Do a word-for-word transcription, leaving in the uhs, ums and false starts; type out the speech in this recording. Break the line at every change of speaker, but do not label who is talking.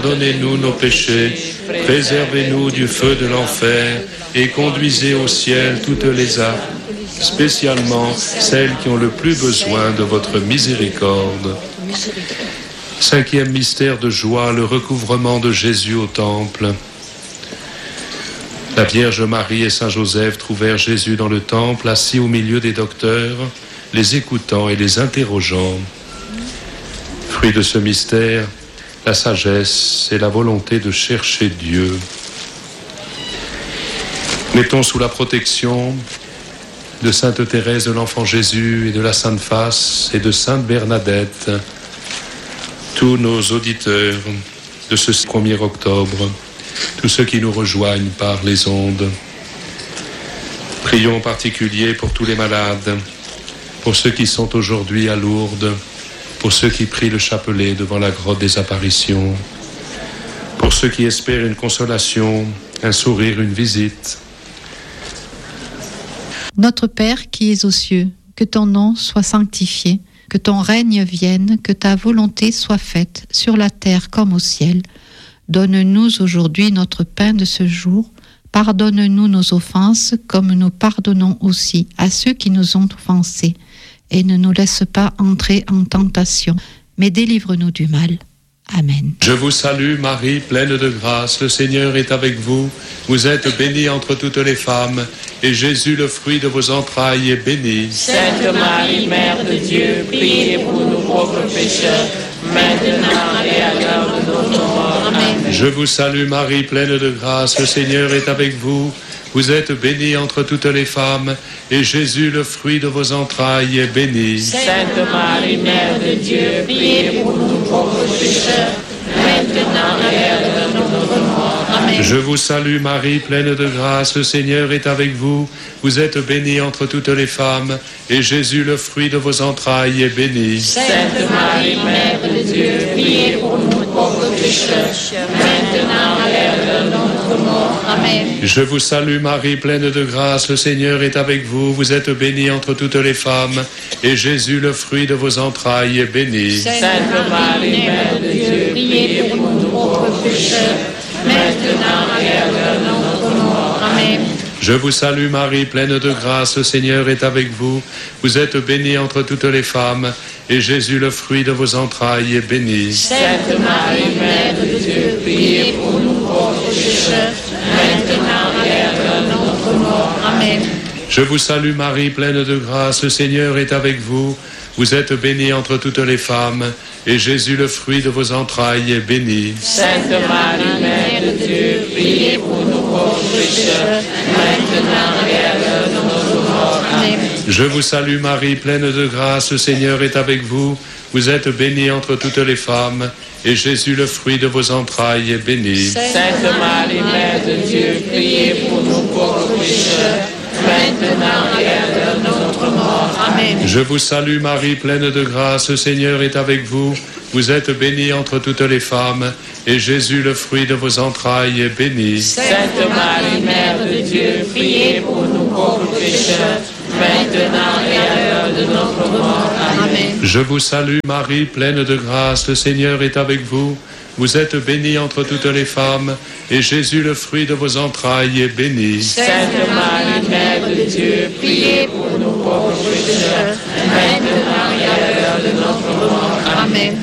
Pardonnez-nous nos péchés, préservez-nous du feu de l'enfer et conduisez au ciel toutes les âmes, spécialement celles qui ont le plus besoin de votre miséricorde. Cinquième mystère de joie, le recouvrement de Jésus au temple. La Vierge Marie et Saint Joseph trouvèrent Jésus dans le temple, assis au milieu des docteurs, les écoutant et les interrogeant. Fruit de ce mystère, la sagesse et la volonté de chercher Dieu. Mettons sous la protection de Sainte Thérèse de l'Enfant Jésus et de la Sainte Face et de Sainte Bernadette tous nos auditeurs de ce premier octobre, tous ceux qui nous rejoignent par les ondes. Prions en particulier pour tous les malades, pour ceux qui sont aujourd'hui à Lourdes, pour ceux qui prient le chapelet devant la grotte des apparitions, pour ceux qui espèrent une consolation, un sourire, une visite.
Notre Père qui es aux cieux, que ton nom soit sanctifié, que ton règne vienne, que ta volonté soit faite, sur la terre comme au ciel. Donne-nous aujourd'hui notre pain de ce jour. Pardonne-nous nos offenses, comme nous pardonnons aussi à ceux qui nous ont offensés. Et ne nous laisse pas entrer en tentation, mais délivre-nous du mal. Amen.
Je vous salue Marie, pleine de grâce, le Seigneur est avec vous. Vous êtes bénie entre toutes les femmes, et Jésus, le fruit de vos entrailles, est béni.
Sainte Marie, Mère de Dieu, priez pour nous pauvres pécheurs, maintenant et à l'heure de notre mort. Amen.
Je vous salue Marie, pleine de grâce, le Seigneur est avec vous. Vous êtes bénie entre toutes les femmes, et Jésus, le fruit de vos entrailles, est béni.
Sainte Marie, Mère de Dieu, priez pour nous pauvres pécheurs, maintenant et à l'heure de notre mort. Amen.
Je vous salue Marie, pleine de grâce, le Seigneur est avec vous. Vous êtes bénie entre toutes les femmes, et Jésus, le fruit de vos entrailles, est béni.
Sainte Marie, Mère de Dieu, priez pour nous pauvres pécheurs, maintenant et à l'heure de notre mort. Amen.
Je vous salue Marie, pleine de grâce, le Seigneur est avec vous. Vous êtes bénie entre toutes les femmes, et Jésus, le fruit de vos entrailles, est béni.
Sainte Marie, Mère de Dieu, priez pour nous pauvres pécheurs, maintenant et à l'heure de notre mort. Amen.
Je vous salue Marie, pleine de grâce, le Seigneur est avec vous. Vous êtes bénie entre toutes les femmes, et Jésus, le fruit de vos entrailles, est béni.
Sainte Marie, Mère de Dieu, priez pour nous pauvres pécheurs, maintenant et à l'heure de notre mort. Amen.
Je vous salue Marie, pleine de grâce, le Seigneur est avec vous. Vous êtes bénie entre toutes les femmes, et Jésus, le fruit de vos entrailles, est béni.
Sainte Marie, Mère de Dieu, priez pour nous pauvres pécheurs, maintenant et à l'heure de notre mort. Amen.
Je vous salue Marie, pleine de grâce, le Seigneur est avec vous. Vous êtes bénie entre toutes les femmes, et Jésus, le fruit de vos entrailles, est béni.
Sainte Marie, Mère de Dieu, priez pour nous pauvres pécheurs, maintenant et à l'heure de notre mort. Amen.
Je vous salue Marie, pleine de grâce, le Seigneur est avec vous. Vous êtes bénie entre toutes les femmes, et Jésus, le fruit de vos entrailles, est béni.
Sainte Marie, Mère de Dieu, priez pour nous pauvres pécheurs, maintenant et à l'heure de notre mort. Amen.
Je vous salue Marie, pleine de grâce, le Seigneur est avec vous. Vous êtes bénie entre toutes les femmes, et Jésus, le fruit de vos entrailles, est béni.
Sainte Marie, Mère de Dieu, priez pour nous pauvres pécheurs, maintenant et à l'heure de notre mort. Amen.